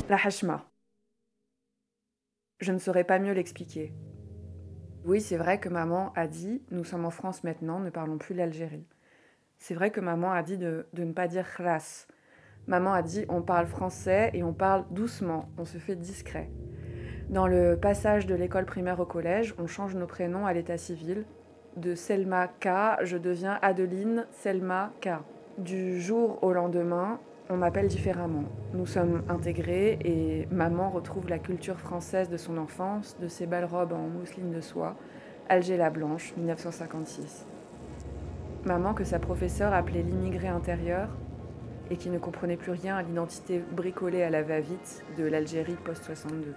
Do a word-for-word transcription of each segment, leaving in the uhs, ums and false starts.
La hachma. Je ne saurais pas mieux l'expliquer. Oui, c'est vrai que maman a dit « nous sommes en France maintenant, ne parlons plus l'Algérie ». C'est vrai que maman a dit de, de ne pas dire « khlas ». Maman a dit « on parle français et on parle doucement, on se fait discret ». Dans le passage de l'école primaire au collège, on change nos prénoms à l'état civil. De Selma K, je deviens Adeline Selma K. Du jour au lendemain, on m'appelle différemment. Nous sommes intégrés et maman retrouve la culture française de son enfance, de ses belles robes en mousseline de soie, Alger la Blanche, dix-neuf cent cinquante-six. Maman que sa professeure appelait l'immigré intérieur et qui ne comprenait plus rien à l'identité bricolée à la va-vite de l'Algérie post-soixante-deux.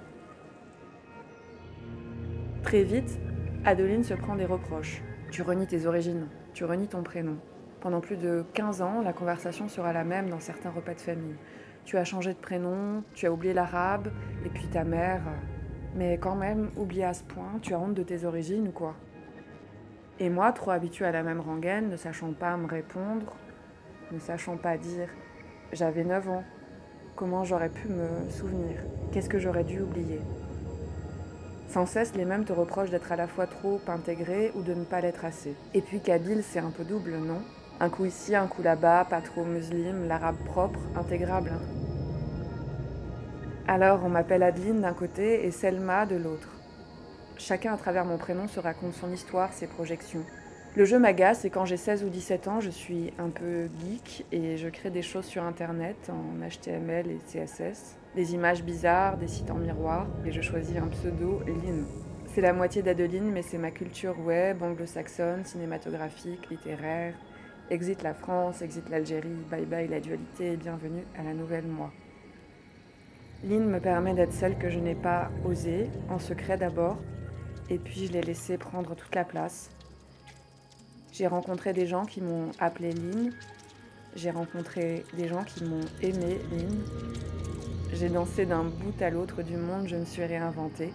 Très vite, Adeline se prend des reproches. Tu renies tes origines, tu renies ton prénom. Pendant plus de quinze ans, la conversation sera la même dans certains repas de famille. Tu as changé de prénom, tu as oublié l'arabe, et puis ta mère. Mais quand même, oublié à ce point, tu as honte de tes origines ou quoi? Et moi, trop habituée à la même rengaine, ne sachant pas me répondre, ne sachant pas dire « j'avais neuf ans », comment j'aurais pu me souvenir? Qu'est-ce que j'aurais dû oublier? Sans cesse, les mêmes te reprochent d'être à la fois trop intégré ou de ne pas l'être assez. Et puis Kabyle, c'est un peu double, non? Un coup ici, un coup là-bas, pas trop musulman, l'arabe propre, intégrable. Hein. Alors on m'appelle Adeline d'un côté et Selma de l'autre. Chacun à travers mon prénom se raconte son histoire, ses projections. Le jeu m'agace et quand j'ai seize ou dix-sept ans, je suis un peu geek et je crée des choses sur internet en H T M L et C S S. Des images bizarres, des sites en miroir, et je choisis un pseudo, Lynn. C'est la moitié d'Adeline, mais c'est ma culture web, anglo-saxonne, cinématographique, littéraire. Exit la France, exit l'Algérie, bye bye la dualité et bienvenue à la nouvelle moi. Lynn me permet d'être celle que je n'ai pas osée, en secret d'abord, et puis je l'ai laissée prendre toute la place. J'ai rencontré des gens qui m'ont appelée Lynn, j'ai rencontré des gens qui m'ont aimée Lynn. J'ai dansé d'un bout à l'autre du monde, je me suis réinventée.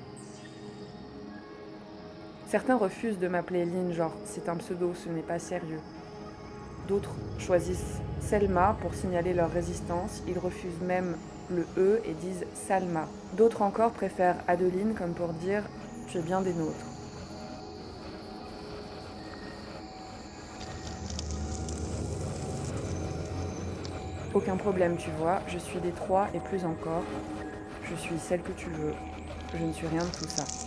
Certains refusent de m'appeler Lynn, genre c'est un pseudo, ce n'est pas sérieux. D'autres choisissent Selma pour signaler leur résistance, ils refusent même le E et disent Salma. D'autres encore préfèrent Adeline comme pour dire tu es bien des nôtres. Aucun problème, tu vois, je suis des trois et plus encore. Je suis celle que tu veux. Je ne suis rien de tout ça.